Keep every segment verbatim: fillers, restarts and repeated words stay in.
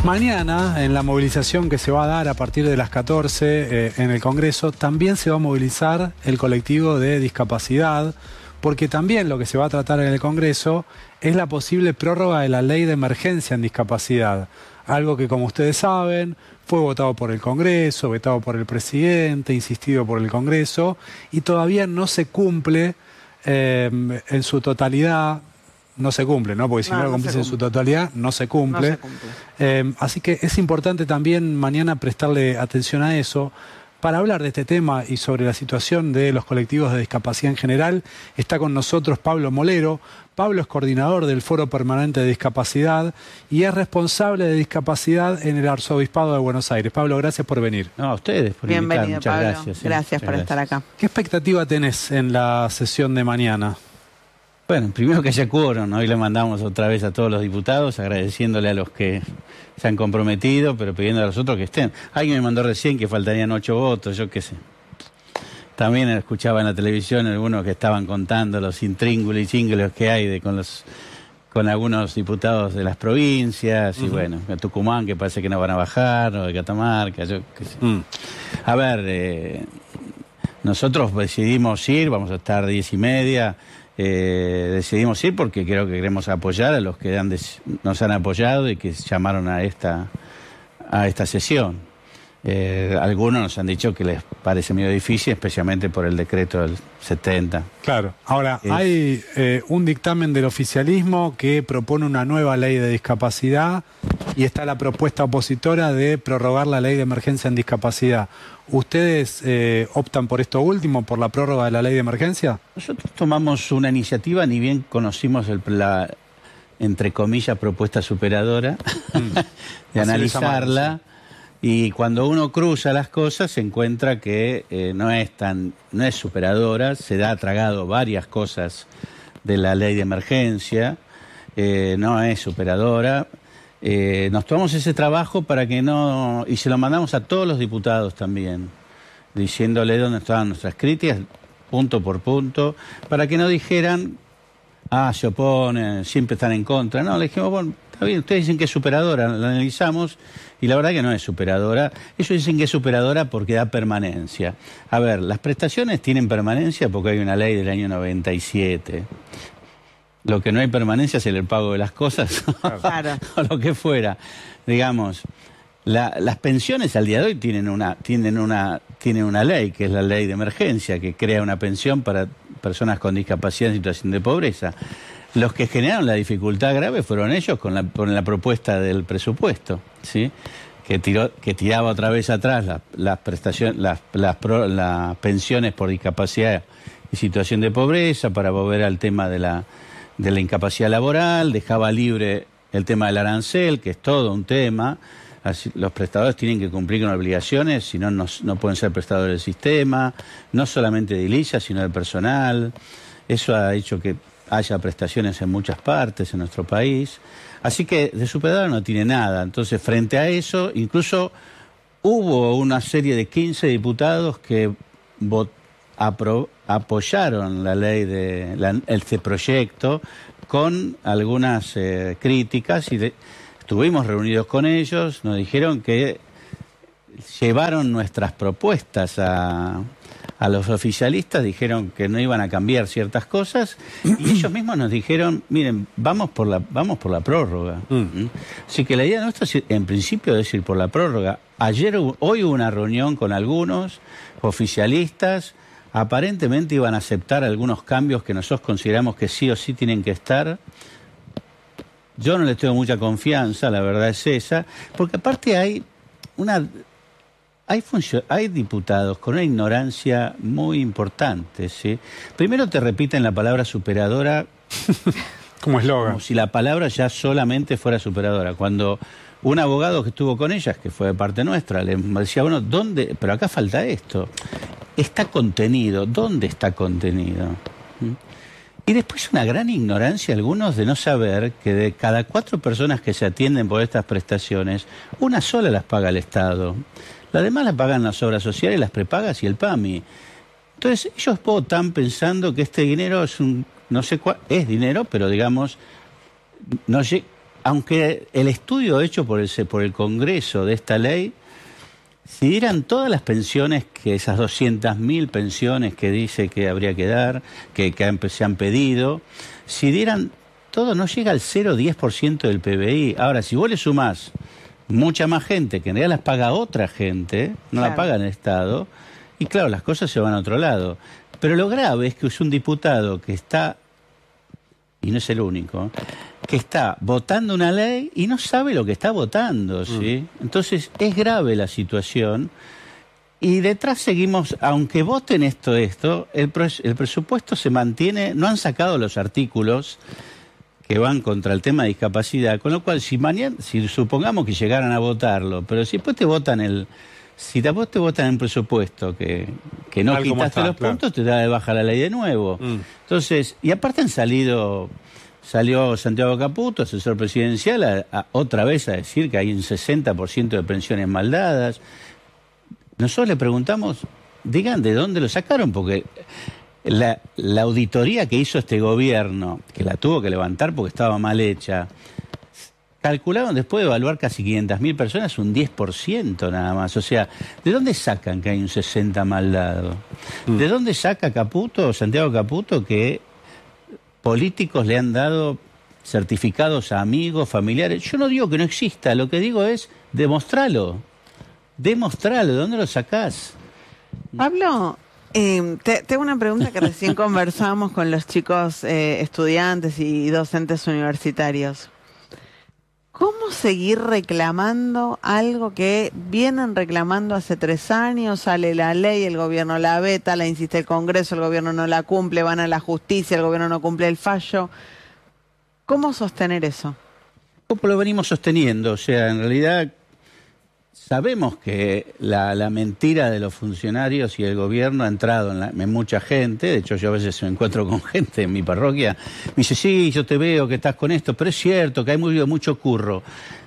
Mañana, en la movilización que se va a dar a partir de las catorce eh, en el Congreso, también se va a movilizar el colectivo de discapacidad, porque también lo que se va a tratar en el Congreso es la posible prórroga de la ley de emergencia en discapacidad. Algo que, como ustedes saben, fue votado por el Congreso, vetado por el presidente, insistido por el Congreso, y todavía no se cumple eh, en su totalidad. No se cumple, ¿no? Porque si no, no lo cumplís en su totalidad, no se cumple. No se cumple. Eh, así que es importante también mañana prestarle atención a eso. Para hablar de este tema y sobre la situación de los colectivos de discapacidad en general, está con nosotros Pablo Molero. Pablo es coordinador del Foro Permanente de Discapacidad y es responsable de discapacidad en el Arzobispado de Buenos Aires. Pablo, gracias por venir. No, a ustedes por Bienvenido, invitar. Muchas Pablo. gracias. ¿sí? Gracias por Muchas estar gracias. acá. ¿Qué expectativa tenés en la sesión de mañana? Bueno, primero que haya quórum, hoy le mandamos otra vez a todos los diputados, agradeciéndole a los que se han comprometido, pero pidiendo a los otros que estén. Alguien me mandó recién que faltarían ocho votos, yo qué sé. También escuchaba en la televisión algunos que estaban contando los intríngulos y chíngulos que hay de, con los con algunos diputados de las provincias, uh-huh. y bueno, de Tucumán, que parece que no van a bajar, o de Catamarca, yo qué sé. Mm. A ver, eh, nosotros decidimos ir, vamos a estar diez y media. Eh, decidimos ir porque creo que queremos apoyar a los que han des, nos han apoyado y que llamaron a esta a esta sesión. Eh, algunos nos han dicho que les parece medio difícil, especialmente por el decreto del setenta. Claro. Ahora, es... hay eh, un dictamen del oficialismo que propone una nueva ley de discapacidad y está la propuesta opositora de prorrogar la ley de emergencia en discapacidad. ¿Ustedes eh, optan por esto último, por la prórroga de la ley de emergencia? Nosotros tomamos una iniciativa, ni bien conocimos el, la, entre comillas, propuesta superadora, mm. de analizarla. Y cuando uno cruza las cosas se encuentra que eh, no es tan, no es superadora, se da tragado varias cosas de la ley de emergencia, eh, no es superadora. Eh, nos tomamos ese trabajo para que no, y se lo mandamos a todos los diputados también, diciéndole dónde estaban nuestras críticas, punto por punto, para que no dijeran, ah, se oponen, siempre están en contra. No, le dijimos, bueno, está bien, ustedes dicen que es superadora, la analizamos y la verdad que no es superadora. Ellos dicen que es superadora porque da permanencia. A ver, las prestaciones tienen permanencia porque hay una ley del año noventa y siete. Lo que no hay permanencia es el pago de las cosas, claro. o lo que fuera. Digamos, la, las pensiones al día de hoy tienen una, tienen, una, tienen una ley, que es la ley de emergencia, que crea una pensión para personas con discapacidad en situación de pobreza. Los que generaron la dificultad grave fueron ellos con la, con la propuesta del presupuesto, ¿sí? que, tiró, que tiraba otra vez atrás las la prestaciones, las, las, pro, las pensiones por discapacidad y situación de pobreza para volver al tema de la, de la incapacidad laboral, dejaba libre el tema del arancel, que es todo un tema. Así, los prestadores tienen que cumplir con obligaciones, si no, no, no pueden ser prestadores del sistema, no solamente de I L I S A, sino del personal. Eso ha hecho que haya prestaciones en muchas partes en nuestro país. Así que de superadora no tiene nada. Entonces, frente a eso, incluso hubo una serie de quince diputados que vot, apro, apoyaron la ley de la, este proyecto con algunas eh, críticas y de, estuvimos reunidos con ellos, nos dijeron que llevaron nuestras propuestas a, a los oficialistas, dijeron que no iban a cambiar ciertas cosas y ellos mismos nos dijeron, miren, vamos por la, vamos por la prórroga. Mm. Así que la idea nuestra es, en principio, es ir por la prórroga. Ayer, hoy hubo una reunión con algunos oficialistas, aparentemente iban a aceptar algunos cambios que nosotros consideramos que sí o sí tienen que estar. Yo no les tengo mucha confianza, la verdad es esa, porque aparte hay una hay, hay diputados con una ignorancia muy importante, ¿sí? Primero te repiten la palabra superadora como eslogan, como si la palabra ya solamente fuera superadora, cuando un abogado que estuvo con ellas, que fue de parte nuestra, le decía, bueno, ¿dónde? Pero acá falta esto. Está contenido. ¿Dónde está contenido? ¿Mm? Y después una gran ignorancia algunos de no saber que de cada cuatro personas que se atienden por estas prestaciones, una sola las paga el Estado. Las demás las pagan las obras sociales, las prepagas y el PAMI. Entonces ellos votan pensando que este dinero es un, no sé cuál, es dinero, pero digamos, no llega. aunque el estudio hecho por el, por el Congreso de esta ley, si dieran todas las pensiones, que esas doscientas mil pensiones que dice que habría que dar, que, que han, se han pedido, si dieran todo, no llega al cero coma diez por ciento del P B I. Ahora, si vos le sumás mucha más gente, que en realidad las paga otra gente, no claro. la paga el Estado, y claro, las cosas se van a otro lado. Pero lo grave es que es un diputado que está, y no es el único, que está votando una ley y no sabe lo que está votando, ¿sí? Mm. Entonces, es grave la situación. Y detrás seguimos, aunque voten esto, esto, el, el presupuesto se mantiene, no han sacado los artículos que van contra el tema de discapacidad, con lo cual, si mañana, si supongamos que llegaran a votarlo, pero si después te votan el, si después te votan el presupuesto que, que no quitaste está, los claro. puntos, te da de baja la ley de nuevo. Mm. Entonces, y aparte han salido, salió Santiago Caputo, asesor presidencial, a, a, otra vez a decir que hay un sesenta por ciento de pensiones mal dadas. Nosotros le preguntamos, digan de dónde lo sacaron, porque La, la auditoría que hizo este gobierno, que la tuvo que levantar porque estaba mal hecha, calcularon después de evaluar casi quinientas mil personas un diez por ciento nada más. O sea, ¿de dónde sacan que hay un sesenta mal dado? Mm. ¿De dónde saca Caputo, Santiago Caputo, que políticos le han dado certificados a amigos, familiares? Yo no digo que no exista, lo que digo es demostralo. Demostralo, ¿de dónde lo sacás? Pablo, Eh, te, tengo una pregunta que recién conversamos con los chicos eh, estudiantes y docentes universitarios. ¿Cómo seguir reclamando algo que vienen reclamando hace tres años? Sale la ley, el gobierno la veta, la insiste el Congreso, el gobierno no la cumple, van a la justicia, el gobierno no cumple el fallo. ¿Cómo sostener eso? ¿Cómo lo venimos sosteniendo? O sea, en realidad sabemos que la, la mentira de los funcionarios y el gobierno ha entrado en, la, en mucha gente. De hecho, yo a veces me encuentro con gente en mi parroquia. Me dice, sí, yo te veo que estás con esto, pero es cierto que hay muy, mucho curro.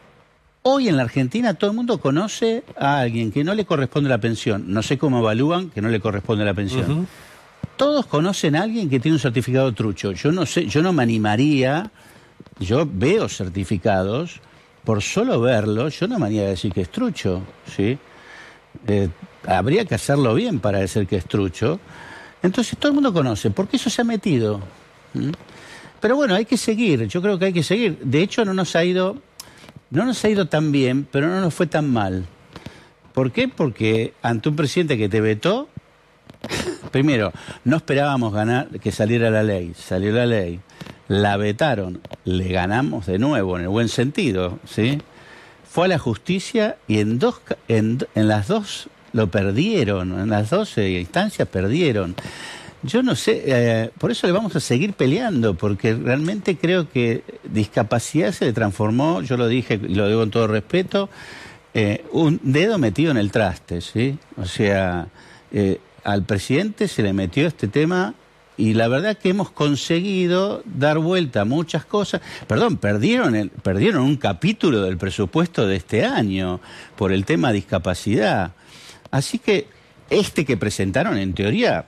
Hoy en la Argentina todo el mundo conoce a alguien que no le corresponde la pensión. No sé cómo evalúan que no le corresponde la pensión. Uh-huh. Todos conocen a alguien que tiene un certificado trucho. Yo no sé, yo no me animaría, yo veo certificados. Por solo verlo, yo no me haría decir que es trucho, ¿sí? Eh, habría que hacerlo bien para decir que es trucho. Entonces todo el mundo conoce, porque eso se ha metido. ¿Mm? Pero bueno, hay que seguir, yo creo que hay que seguir. De hecho, no nos ha ido, no nos ha ido tan bien, pero no nos fue tan mal. ¿Por qué? Porque ante un presidente que te vetó, primero, no esperábamos ganar que saliera la ley, salió la ley. La vetaron, le ganamos de nuevo, en el buen sentido, ¿sí? Fue a la justicia y en, dos, en, en las dos lo perdieron, en las dos instancias perdieron. Yo no sé, eh, por eso le vamos a seguir peleando, porque realmente creo que discapacidad se le transformó, yo lo dije y lo digo con todo respeto, eh, un dedo metido en el traste, ¿sí? O sea, eh, al presidente se le metió este tema. Y la verdad que hemos conseguido dar vuelta a muchas cosas. Perdón, perdieron, el, perdieron un capítulo del presupuesto de este año por el tema de discapacidad. Así que este que presentaron, en teoría,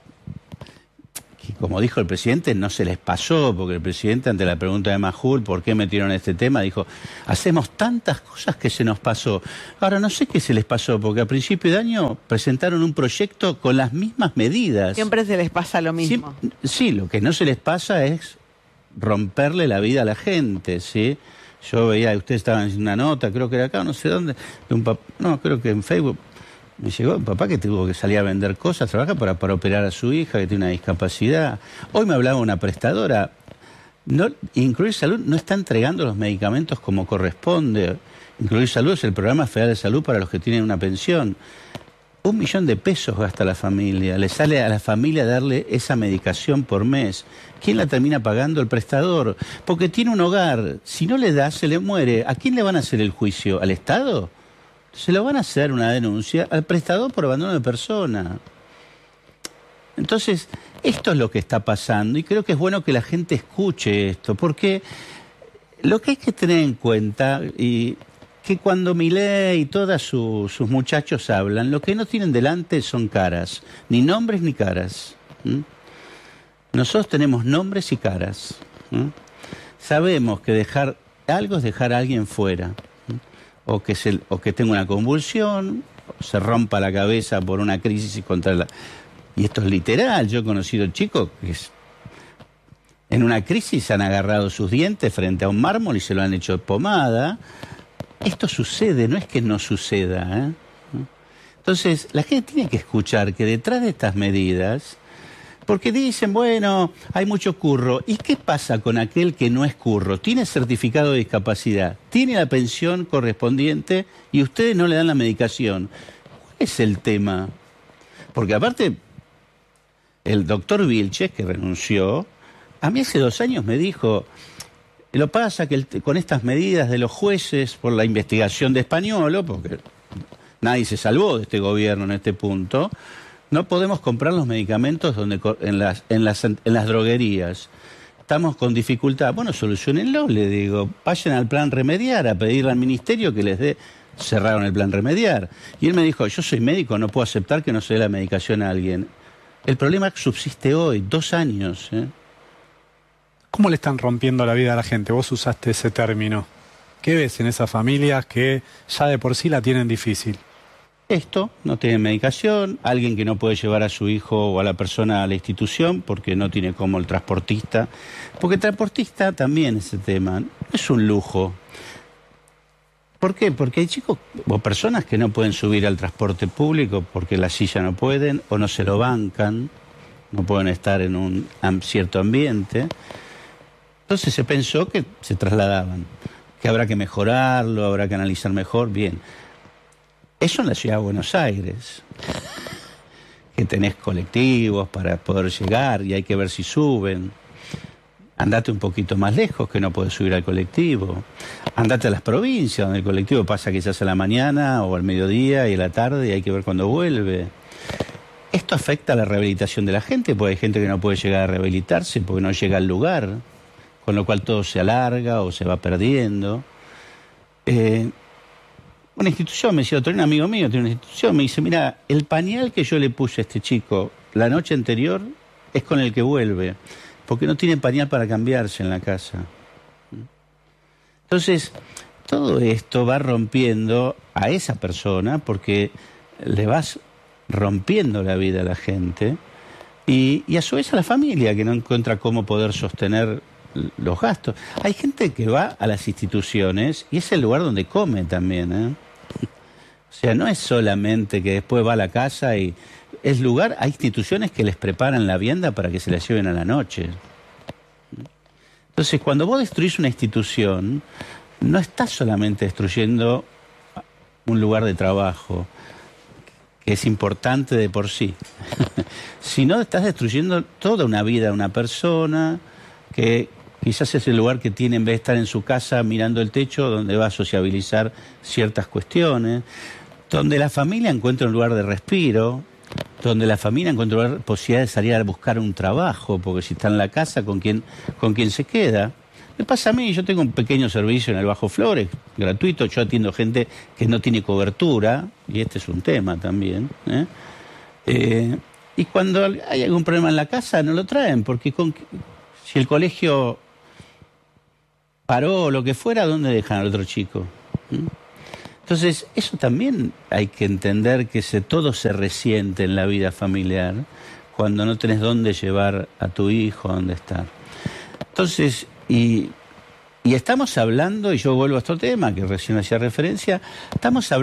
que como dijo el presidente, no se les pasó, porque el presidente, ante la pregunta de Majul, ¿por qué metieron este tema? Dijo, hacemos tantas cosas que se nos pasó. Ahora, no sé qué se les pasó, porque a principio de año presentaron un proyecto con las mismas medidas. Siempre se les pasa lo mismo. Sí, sí, lo que no se les pasa es romperle la vida a la gente, ¿sí? Yo veía, ustedes estaban en una nota, creo que era acá, no sé dónde, de un pap- no, creo que en Facebook. Me llegó un papá que tuvo que salir a vender cosas, trabaja para, para operar a su hija que tiene una discapacidad. Hoy me hablaba una prestadora. No, Incluir Salud no está entregando los medicamentos como corresponde. Incluir Salud es el programa federal de salud para los que tienen una pensión. Un millón de pesos gasta la familia. Le sale a la familia darle esa medicación por mes. ¿Quién la termina pagando? El prestador. Porque tiene un hogar. Si no le da, se le muere. ¿A quién le van a hacer el juicio? ¿Al Estado? Se lo van a hacer una denuncia al prestador por abandono de persona. Entonces, esto es lo que está pasando y creo que es bueno que la gente escuche esto, porque lo que hay que tener en cuenta, y que cuando Milei y todos su, sus muchachos hablan, lo que no tienen delante son caras, ni nombres ni caras. ¿Mm? Nosotros tenemos nombres y caras. ¿Mm? Sabemos que dejar algo es dejar a alguien fuera, o que, se, o que tenga una convulsión, o se rompa la cabeza por una crisis contra la... Y esto es literal, yo he conocido chicos que es... en una crisis han agarrado sus dientes frente a un mármol y se lo han hecho pomada. Esto sucede, no es que no suceda, ¿eh? Entonces, la gente tiene que escuchar que detrás de estas medidas, porque dicen, bueno, hay mucho curro. ¿Y qué pasa con aquel que no es curro? Tiene certificado de discapacidad, tiene la pensión correspondiente y ustedes no le dan la medicación. ¿Cuál es el tema? Porque aparte, el doctor Vilches, que renunció, a mí hace dos años me dijo, lo pasa que el, con estas medidas de los jueces por la investigación de Españolo, porque nadie se salvó de este gobierno en este punto, no podemos comprar los medicamentos donde, en, las, en, las, en las droguerías. Estamos con dificultad. Bueno, solucionenlo, le digo. Vayan al plan remediar, a pedirle al ministerio que les dé... Cerraron el plan remediar. Y él me dijo, yo soy médico, no puedo aceptar que no se dé la medicación a alguien. El problema subsiste hoy, dos años. ¿eh? ¿Cómo le están rompiendo la vida a la gente? Vos usaste ese término. ¿Qué ves en esas familias que ya de por sí la tienen difícil? Esto, no tienen medicación, alguien que no puede llevar a su hijo o a la persona a la institución porque no tiene como el transportista. Porque el transportista también ese tema, no es un lujo. ¿Por qué? Porque hay chicos o personas que no pueden subir al transporte público porque la silla no pueden o no se lo bancan, no pueden estar en un cierto ambiente. Entonces se pensó que se trasladaban, que habrá que mejorarlo, habrá que analizar mejor, bien. Eso en la ciudad de Buenos Aires, que tenés colectivos para poder llegar y hay que ver si suben. Andate un poquito más lejos, que no podés subir al colectivo. Andate a las provincias, donde el colectivo pasa quizás a la mañana o al mediodía y a la tarde y hay que ver cuándo vuelve. Esto afecta a la rehabilitación de la gente, porque hay gente que no puede llegar a rehabilitarse porque no llega al lugar, con lo cual todo se alarga o se va perdiendo. Eh, una institución, me decía otro, un amigo mío tiene una institución, me dice, mira, el pañal que yo le puse a este chico la noche anterior es con el que vuelve, porque no tiene pañal para cambiarse en la casa. Entonces, todo esto va rompiendo a esa persona porque le vas rompiendo la vida a la gente y, y a su vez a la familia que no encuentra cómo poder sostener los gastos. Hay gente que va a las instituciones y es el lugar donde come también, ¿eh? O sea, no es solamente que después va a la casa y... Es lugar, hay instituciones que les preparan la vianda para que se la lleven a la noche. Entonces, cuando vos destruís una institución, no estás solamente destruyendo un lugar de trabajo, que es importante de por sí, sino estás destruyendo toda una vida de una persona que quizás es el lugar que tiene en vez de estar en su casa mirando el techo, donde va a sociabilizar ciertas cuestiones, donde la familia encuentra un lugar de respiro, donde la familia encuentra la posibilidad de salir a buscar un trabajo, porque si está en la casa, ¿con quién, con quién se queda? Me pasa a mí, yo tengo un pequeño servicio en el Bajo Flores, gratuito, yo atiendo gente que no tiene cobertura, y este es un tema también, ¿eh? Eh, y cuando hay algún problema en la casa, no lo traen, porque con, si el colegio paró o lo que fuera, ¿dónde dejan al otro chico? ¿Mm? Entonces, eso también hay que entender que se, todo se resiente en la vida familiar cuando no tenés dónde llevar a tu hijo, dónde estar. Entonces, y, y estamos hablando, y yo vuelvo a este tema que recién hacía referencia, estamos hablando